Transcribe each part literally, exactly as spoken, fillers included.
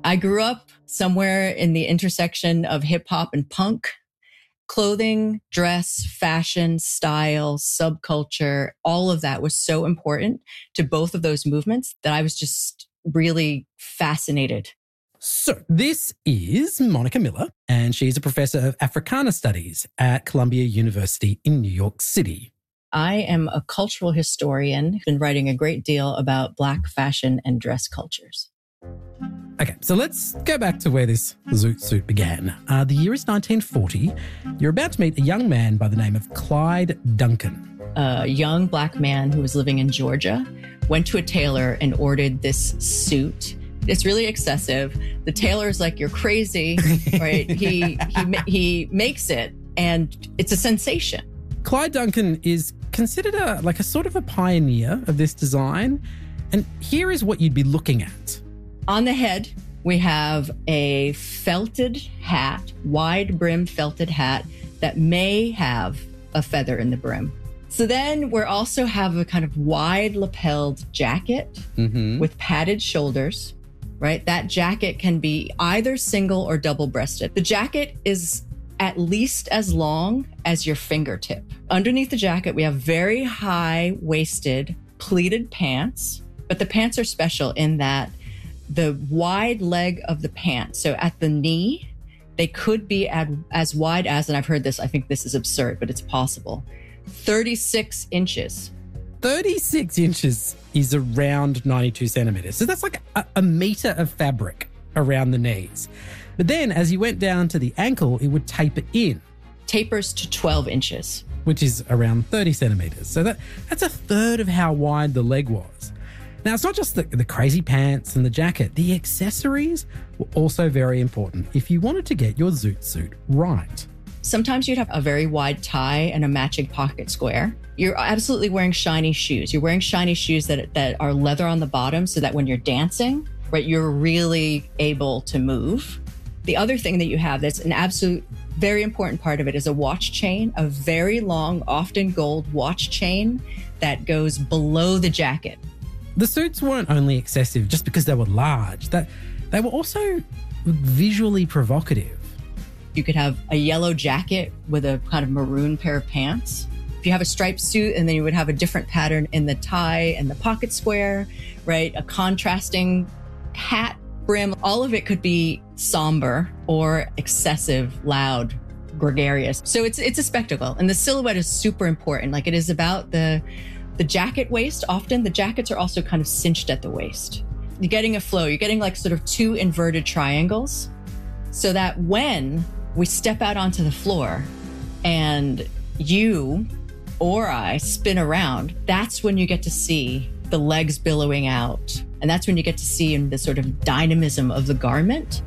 I grew up somewhere in the intersection of hip hop and punk. Clothing, dress, fashion, style, subculture, all of that was so important to both of those movements that I was just really fascinated. So this is Monica Miller, and she's a professor of Africana Studies at Columbia University in New York City. I am a cultural historian, been writing a great deal about Black fashion and dress cultures. Okay, so let's go back to where this zoot suit began. Uh, the year is nineteen forty. You're about to meet a young man by the name of Clyde Duncan. A young Black man who was living in Georgia went to a tailor and ordered this suit. It's really excessive. The tailor's like, you're crazy, right? he, he, he makes it, and it's a sensation. Clyde Duncan is considered a, like a sort of a pioneer of this design. And here is what you'd be looking at. On the head, we have a felted hat, wide brim felted hat that may have a feather in the brim. So then we also have a kind of wide lapelled jacket mm-hmm. with padded shoulders, right? That jacket can be either single or double breasted. The jacket is at least as long as your fingertip. Underneath the jacket, we have very high waisted pleated pants, but the pants are special in that the wide leg of the pants, so at the knee, they could be at, as wide as, and I've heard this, I think this is absurd, but it's possible, thirty-six inches. thirty-six inches is around ninety-two centimetres. So that's like a, a metre of fabric around the knees. But then as you went down to the ankle, it would taper in. Tapers to twelve inches. Which is around thirty centimetres. So that that's a third of how wide the leg was. Now, it's not just the, the crazy pants and the jacket. The accessories were also very important if you wanted to get your zoot suit right. Sometimes you'd have a very wide tie and a matching pocket square. You're absolutely wearing shiny shoes. You're wearing shiny shoes that, that are leather on the bottom so that when you're dancing, right, you're really able to move. The other thing that you have that's an absolute very important part of it is a watch chain, a very long, often gold watch chain that goes below the jacket. The suits weren't only excessive just because they were large. That they were also visually provocative. You could have a yellow jacket with a kind of maroon pair of pants. If you have a striped suit, and then you would have a different pattern in the tie and the pocket square, right? A contrasting hat, brim. All of it could be somber or excessive, loud, gregarious. So it's it's a spectacle. And the silhouette is super important. Like, it is about the The jacket waist. Often the jackets are also kind of cinched at the waist. You're getting a flow. You're getting like sort of two inverted triangles so that when we step out onto the floor and you or I spin around, that's when you get to see the legs billowing out. And that's when you get to see in the sort of dynamism of the garment.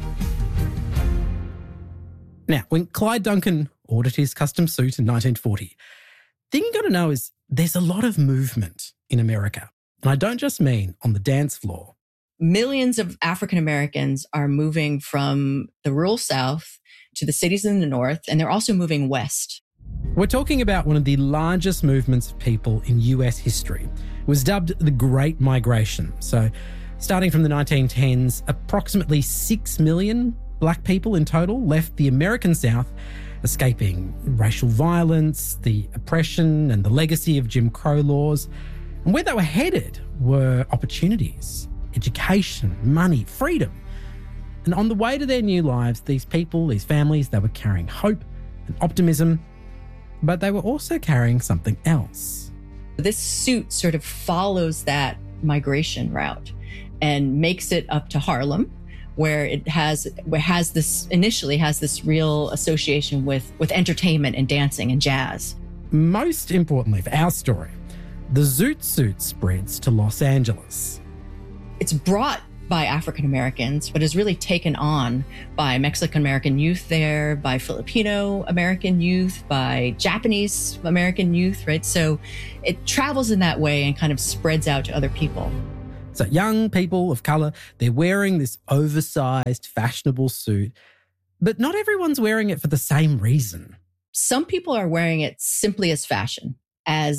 Now, when Clyde Duncan ordered his custom suit in nineteen forty, the thing you got to know is there's a lot of movement in America. And I don't just mean on the dance floor. Millions of African Americans are moving from the rural South to the cities in the North, and they're also moving west. We're talking about one of the largest movements of people in U S history. It was dubbed the Great Migration. So starting from the nineteen tens, approximately six million Black people in total left the American South, escaping racial violence, the oppression and the legacy of Jim Crow laws. And where they were headed were opportunities, education, money, freedom. And on the way to their new lives, these people, these families, they were carrying hope and optimism, but they were also carrying something else. This suit sort of follows that migration route and makes it up to Harlem, where it has where has this initially has this real association with, with entertainment and dancing and jazz. Most importantly for our story, the zoot suit spreads to Los Angeles. It's brought by African Americans, but is really taken on by Mexican American youth there, by Filipino American youth, by Japanese American youth, right? So it travels in that way and kind of spreads out to other people. So young people of colour, they're wearing this oversized, fashionable suit, but not everyone's wearing it for the same reason. Some people are wearing it simply as fashion, as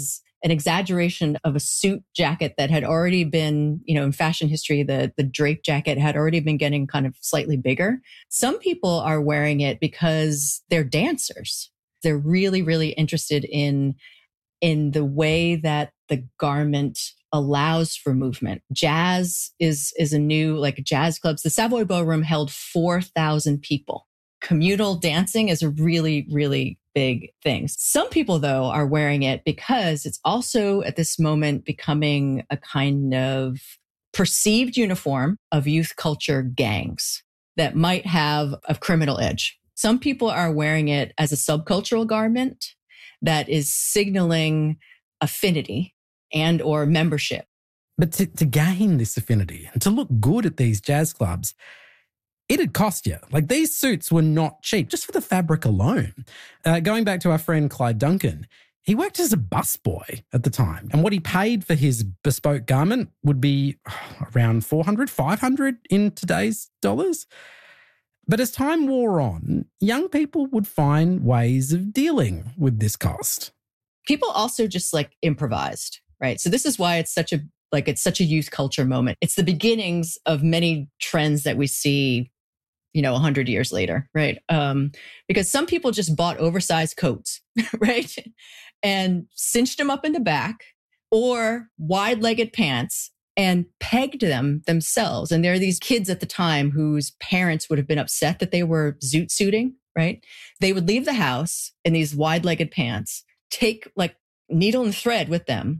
an exaggeration of a suit jacket that had already been, you know, in fashion history, the, the drape jacket had already been getting kind of slightly bigger. Some people are wearing it because they're dancers. They're really, really interested in, in the way that the garment allows for movement. Jazz is, is a new, like jazz clubs. The Savoy Ballroom held four thousand people. Communal dancing is a really, really big thing. Some people, though, are wearing it because it's also at this moment becoming a kind of perceived uniform of youth culture gangs that might have a criminal edge. Some people are wearing it as a subcultural garment that is signaling affinity and or membership. But to, to gain this affinity and to look good at these jazz clubs, it'd cost you. Like, these suits were not cheap, just for the fabric alone. Uh, going back to our friend Clyde Duncan, he worked as a busboy at the time. And what he paid for his bespoke garment would be around four hundred, five hundred in today's dollars. But as time wore on, young people would find ways of dealing with this cost. People also just like improvised, right? So this is why it's such a, like, it's such a youth culture moment. It's the beginnings of many trends that we see, you know, a hundred years later, right? Um, because some people just bought oversized coats, right? And cinched them up in the back, or wide-legged pants and pegged them themselves. And there are these kids at the time whose parents would have been upset that they were zoot suiting, right? They would leave the house in these wide-legged pants, take like needle and thread with them,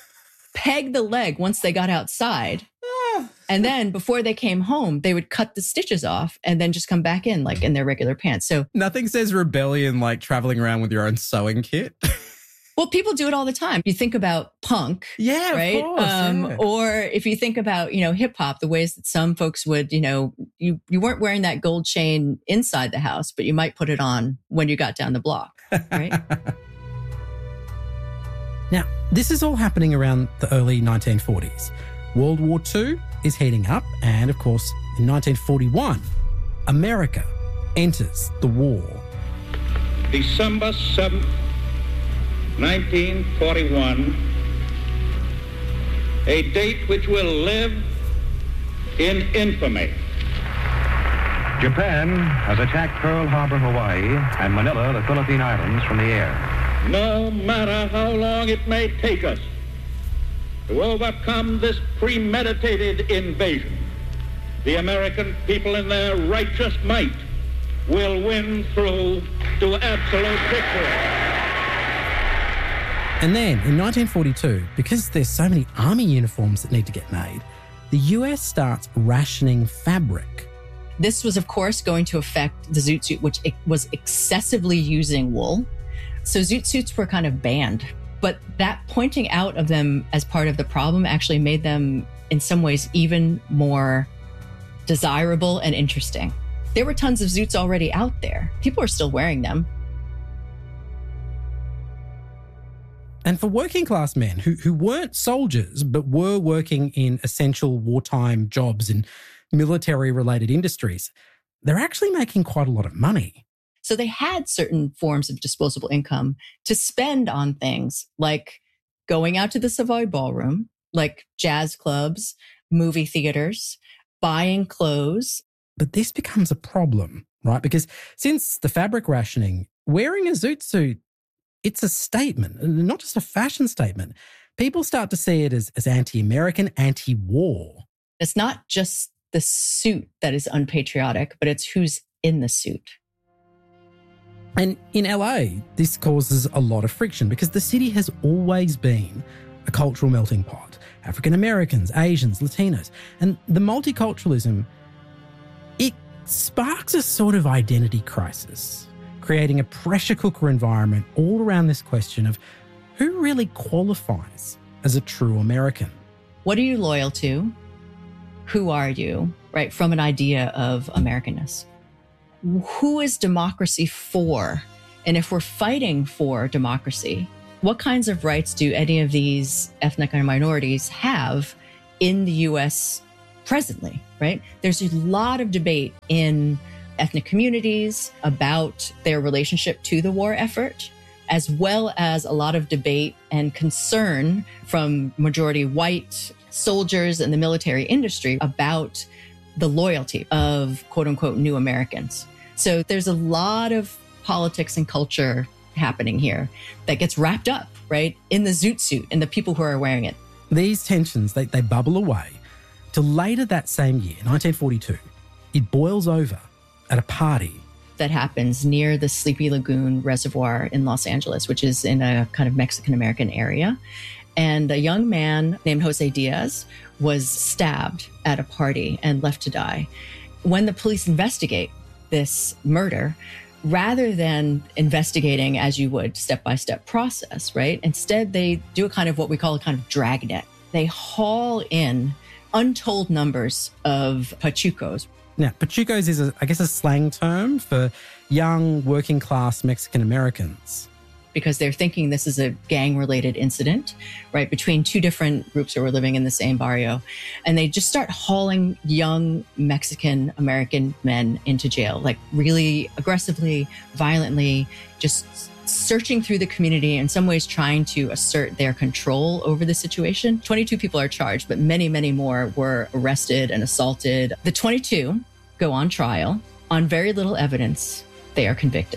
peg the leg once they got outside. And then before they came home, they would cut the stitches off and then just come back in like in their regular pants. So nothing says rebellion like traveling around with your own sewing kit. Well, people do it all the time. You think about punk, yeah, right? Of course, um, yeah. Or if you think about, you know, hip hop, the ways that some folks would, you know, you, you weren't wearing that gold chain inside the house, but you might put it on when you got down the block, right? Now, this is all happening around the early nineteen forties. World War Two is heating up, and of course, in nineteen forty-one, America enters the war. December seventh, nineteen forty-one, a date which will live in infamy. Japan has attacked Pearl Harbor, Hawaii, and Manila, the Philippine Islands, from the air. No matter how long it may take us to overcome this premeditated invasion, the American people in their righteous might will win through to absolute victory. And then in nineteen forty-two, because there's so many army uniforms that need to get made, the U S starts rationing fabric. This was, of course, going to affect the zoot suit, which was excessively using wool. So zoot suits were kind of banned. But that pointing out of them as part of the problem actually made them, in some ways, even more desirable and interesting. There were tons of zoots already out there. People are still wearing them. And for working class men who, who weren't soldiers, but were working in essential wartime jobs in military-related industries, they're actually making quite a lot of money. So they had certain forms of disposable income to spend on things like going out to the Savoy Ballroom, like jazz clubs, movie theaters, buying clothes. But this becomes a problem, right? Because since the fabric rationing, wearing a zoot suit, it's a statement, not just a fashion statement. People start to see it as, as anti-American, anti-war. It's not just the suit that is unpatriotic, but it's who's in the suit. And in L A, this causes a lot of friction because the city has always been a cultural melting pot. African Americans, Asians, Latinos. And the multiculturalism, it sparks a sort of identity crisis, creating a pressure cooker environment all around this question of who really qualifies as a true American. What are you loyal to? Who are you, right? From an idea of Americanness. Who is democracy for? And if we're fighting for democracy, what kinds of rights do any of these ethnic minorities have in the U S presently, right? There's a lot of debate in ethnic communities about their relationship to the war effort as well as a lot of debate and concern from majority white soldiers in the military industry about the loyalty of quote unquote new Americans. So there's a lot of politics and culture happening here that gets wrapped up, right, in the zoot suit and the people who are wearing it. These tensions, they, they bubble away till later that same year, nineteen forty-two, it boils over at a party that happens near the Sleepy Lagoon Reservoir in Los Angeles, which is in a kind of Mexican-American area. And a young man named Jose Diaz was stabbed at a party and left to die. When the police investigate this murder, rather than investigating as you would step-by-step process, right? Instead, they do a kind of what we call a kind of dragnet. They haul in untold numbers of pachucos. Now, pachucos is, a, I guess, a slang term for young working-class Mexican Americans. Because they're thinking this is a gang-related incident, right, between two different groups who were living in the same barrio. And they just start hauling young Mexican-American men into jail, like really aggressively, violently, just searching through the community, in some ways trying to assert their control over the situation. twenty-two people are charged, but many, many more were arrested and assaulted. The twenty-two go on trial. On very little evidence, they are convicted.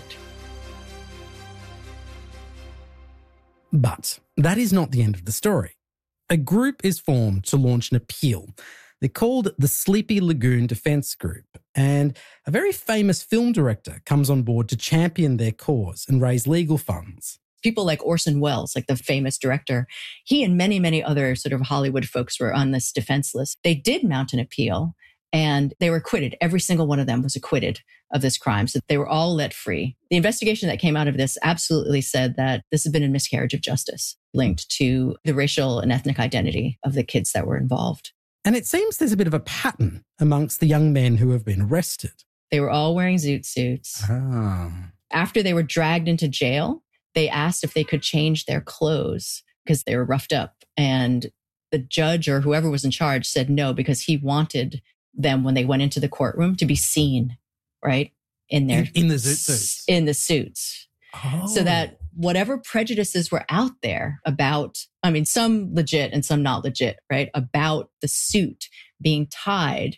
But that is not the end of the story. A group is formed to launch an appeal. They're called the Sleepy Lagoon Defense Group, and a very famous film director comes on board to champion their cause and raise legal funds. People like Orson Welles, like the famous director, he and many, many other sort of Hollywood folks were on this defense list. They did mount an appeal, and they were acquitted. Every single one of them was acquitted of this crime. So they were all let free. The investigation that came out of this absolutely said that this had been a miscarriage of justice linked to the racial and ethnic identity of the kids that were involved. And it seems there's a bit of a pattern amongst the young men who have been arrested. They were all wearing zoot suits. Oh. After they were dragged into jail, they asked if they could change their clothes because they were roughed up. And the judge or whoever was in charge said no, because he wanted them, when they went into the courtroom, to be seen, right? In their In, in the zoot suits. In the suits. Oh. So that whatever prejudices were out there about, I mean, some legit and some not legit, right? About the suit being tied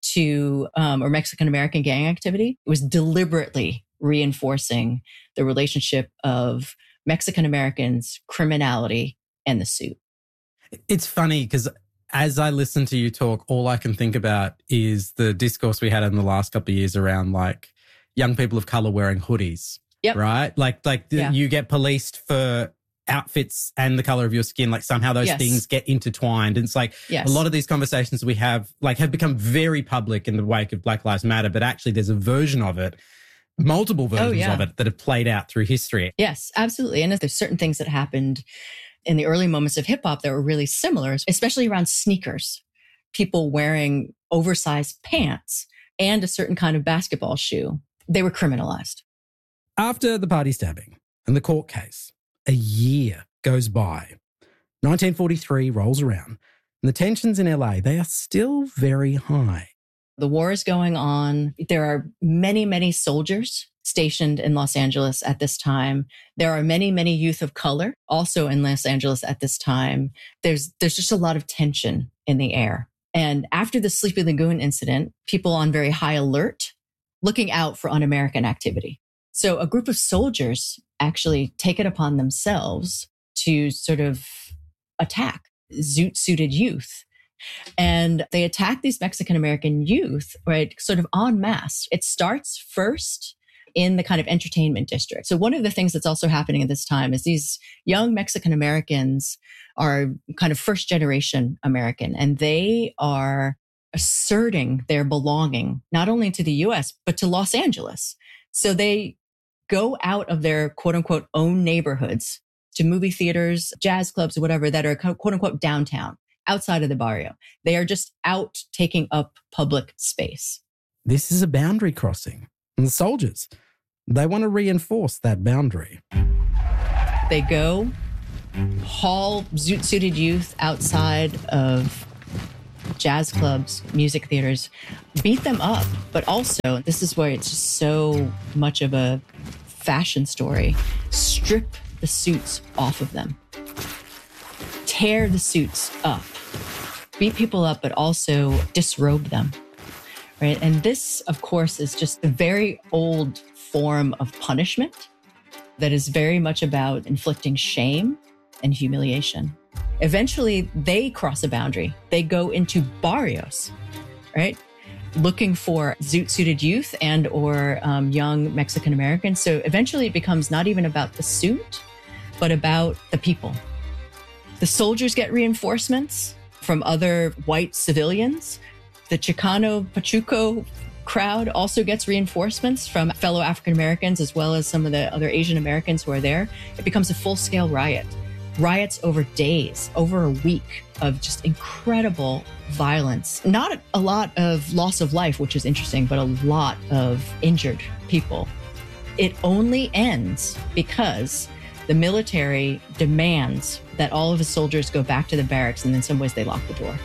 to, um, or Mexican-American gang activity, it was deliberately reinforcing the relationship of Mexican-Americans, criminality, and the suit. It's funny because as I listen to you talk, all I can think about is the discourse we had in the last couple of years around like young people of color wearing hoodies. Yep. Right? Like, like the, Yeah. you get policed for outfits and the color of your skin. Like somehow those Yes. things get intertwined. And it's like Yes. a lot of these conversations we have like have become very public in the wake of Black Lives Matter, but actually there's a version of it, multiple versions yeah. of it that have played out through history. Yes, absolutely. And there's certain things that happened in the early moments of hip hop that were really similar, especially around sneakers, people wearing oversized pants and a certain kind of basketball shoe. They were criminalized. After the party stabbing and the court case, a year goes by. nineteen forty-three rolls around, and the tensions in L A, they are still very high. The war is going on. There are many, many soldiers stationed in Los Angeles at this time. There are many, many youth of color also in Los Angeles at this time. There's, there's just a lot of tension in the air. And after the Sleepy Lagoon incident, people on very high alert, looking out for un-American activity. So a group of soldiers actually take it upon themselves to sort of attack zoot-suited youth. And they attack these Mexican-American youth, right, sort of en masse. It starts first in the kind of entertainment district. So one of the things that's also happening at this time is these young Mexican-Americans are kind of first-generation American, and they are asserting their belonging not only to the U S, but to Los Angeles. So they go out of their quote-unquote own neighborhoods to movie theaters, jazz clubs, or whatever that are quote-unquote downtown, outside of the barrio. They are just out taking up public space. This is a boundary crossing. And the soldiers, they want to reinforce that boundary. They go, haul zoot-suited youth outside of jazz clubs, music theaters, beat them up. But also, this is where it's just so much of a fashion story, strip the suits off of them, tear the suits up, beat people up, but also disrobe them, right? And this, of course, is just a very old form of punishment that is very much about inflicting shame and humiliation. Eventually, they cross a boundary. They go into barrios, right? Looking for zoot-suited youth and or um, young Mexican Americans. So eventually it becomes not even about the suit, but about the people. The soldiers get reinforcements from other white civilians. The Chicano Pachuco crowd also gets reinforcements from fellow African Americans, as well as some of the other Asian Americans who are there. It becomes a full-scale riot. Riots over days, over a week of just incredible violence. Not a lot of loss of life, which is interesting, but a lot of injured people. It only ends because the military demands that all of the soldiers go back to the barracks, and in some ways they lock the door.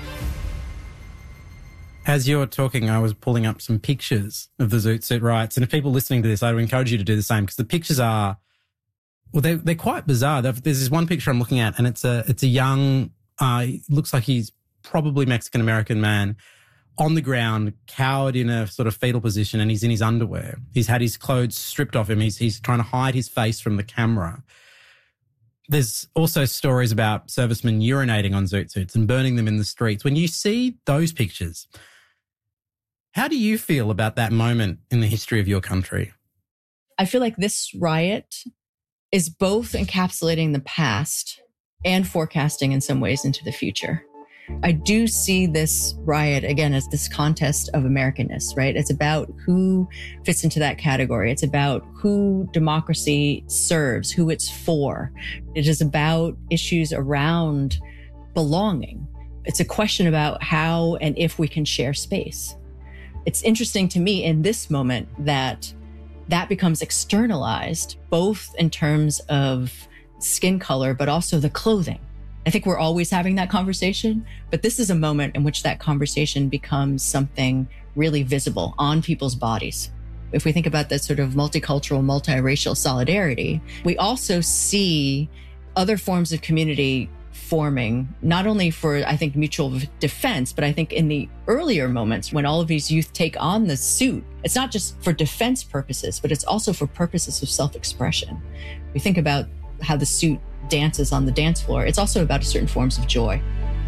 As you're talking, I was pulling up some pictures of the Zoot Suit riots. And if people listening to this, I would encourage you to do the same, because the pictures are, well, they, they're quite bizarre. There's this one picture I'm looking at, and it's a it's a young, uh, looks like he's probably Mexican-American man on the ground, cowered in a sort of fetal position, and he's in his underwear. He's had his clothes stripped off him. He's, he's trying to hide his face from the camera. There's also stories about servicemen urinating on Zoot Suits and burning them in the streets. When you see those pictures, how do you feel about that moment in the history of your country? I feel like this riot is both encapsulating the past and forecasting in some ways into the future. I do see this riot, again, as this contest of Americanness, right? It's about who fits into that category. It's about who democracy serves, who it's for. It is about issues around belonging. It's a question about how and if we can share space. It's interesting to me in this moment that that becomes externalized, both in terms of skin color, but also the clothing. I think we're always having that conversation, but this is a moment in which that conversation becomes something really visible on people's bodies. If we think about that sort of multicultural, multiracial solidarity, we also see other forms of community forming, not only for, I think, mutual defense, but I think in the earlier moments when all of these youth take on the suit, it's not just for defense purposes, but it's also for purposes of self-expression. We think about how the suit dances on the dance floor. It's also about certain forms of joy.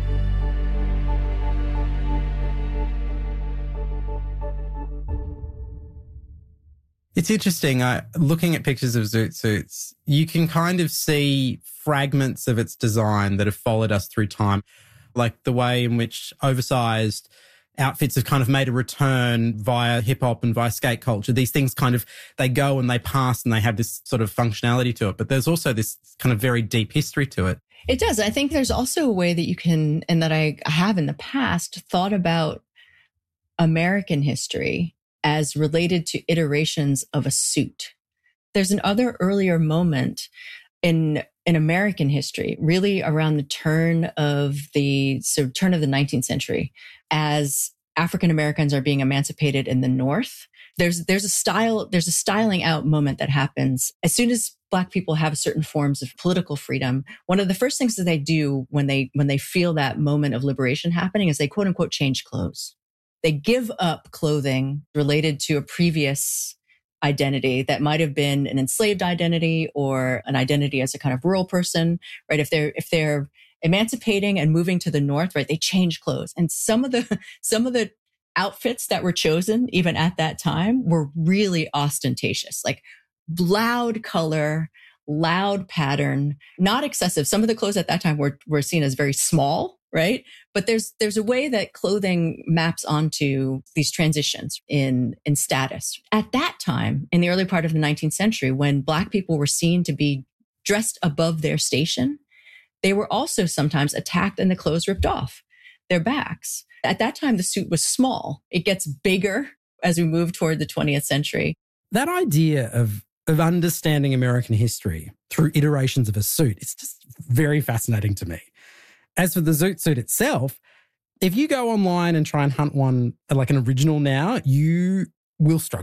It's interesting. I, looking at pictures of Zoot Suits, you can kind of see fragments of its design that have followed us through time, like the way in which oversized outfits have kind of made a return via hip hop and via skate culture. These things kind of, they go and they pass and they have this sort of functionality to it. But there's also this kind of very deep history to it. It does. I think there's also a way that you can, and that I have in the past, thought about American history as related to iterations of a suit. There's another earlier moment in in American history, really around the turn of the so turn of the nineteenth century, as African Americans are being emancipated in the North. There's there's a style there's a styling out moment that happens as soon as Black people have certain forms of political freedom. One of the first things that they do when they when they feel that moment of liberation happening is they quote unquote change clothes. They give up clothing related to a previous identity that might have been an enslaved identity or an identity as a kind of rural person, right? If they're, if they're emancipating and moving to the North, right, they change clothes. And some of the, some of the outfits that were chosen, even at that time, were really ostentatious, like loud color, loud pattern, not excessive. Some of the clothes at that time were, were seen as very small, right? But there's there's a way that clothing maps onto these transitions in, in status. At that time, in the early part of the nineteenth century, when Black people were seen to be dressed above their station, they were also sometimes attacked and the clothes ripped off their backs. At that time, the suit was small. It gets bigger as we move toward the twentieth century. That idea of of understanding American history through iterations of a suit, it's just very fascinating to me. As for the Zoot Suit itself, if you go online and try and hunt one like an original now, you will struggle.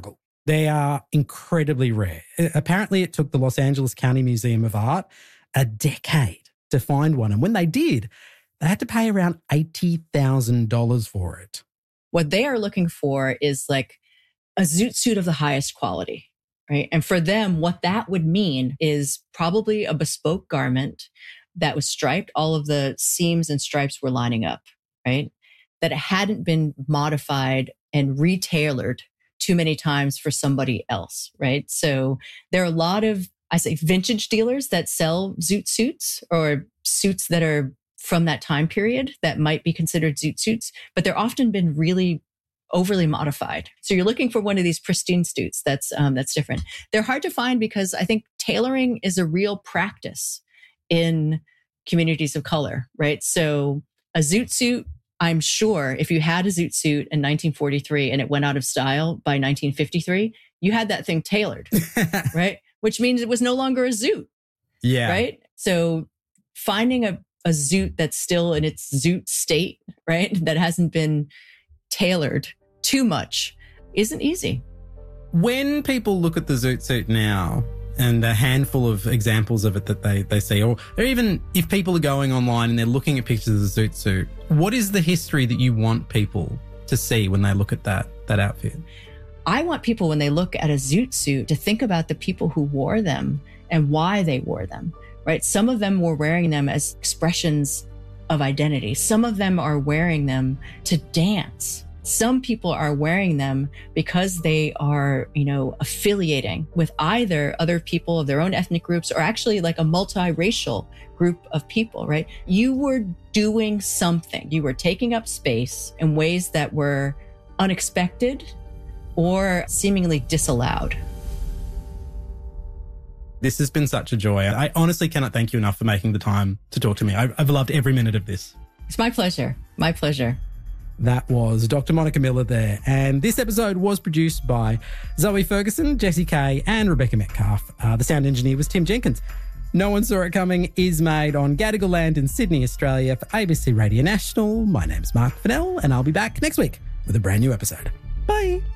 They are incredibly rare. Apparently, it took the Los Angeles County Museum of Art a decade to find one. And when they did, they had to pay around eighty thousand dollars for it. What they are looking for is like a zoot suit of the highest quality, right? And for them, what that would mean is probably a bespoke garment that was striped. All of the seams and stripes were lining up, right? That it hadn't been modified and retailored too many times for somebody else, right? So there are a lot of, I say, vintage dealers that sell zoot suits or suits that are from that time period that might be considered zoot suits, but they're often been really overly modified. So you're looking for one of these pristine suits that's um, that's different. They're hard to find because I think tailoring is a real practice in communities of color, right? So a zoot suit, I'm sure if you had a zoot suit in nineteen forty-three and it went out of style by nineteen fifty-three, you had that thing tailored, right? Which means it was no longer a zoot. Yeah. Right? So finding a, a zoot that's still in its zoot state, right? That hasn't been tailored too much isn't easy. When people look at the zoot suit now and a handful of examples of it that they, they see, or, or even if people are going online and they're looking at pictures of the zoot suit, what is the history that you want people to see when they look at that, that outfit? I want people, when they look at a zoot suit, to think about the people who wore them and why they wore them, right? Some of them were wearing them as expressions of identity. Some of them are wearing them to dance. Some people are wearing them because they are, you know, affiliating with either other people of their own ethnic groups or actually like a multiracial group of people, right? You were doing something. You were taking up space in ways that were unexpected or seemingly disallowed. This has been such a joy. I honestly cannot thank you enough for making the time to talk to me. I've, I've loved every minute of this. It's my pleasure. My pleasure. That was Doctor Monica Miller there. And this episode was produced by Zoe Ferguson, Jessie Kay, and Rebecca Metcalf. Uh, the sound engineer was Tim Jenkins. No One Saw It Coming is made on Gadigal land in Sydney, Australia for A B C Radio National. My name's Mark Fennell, and I'll be back next week with a brand new episode. Bye.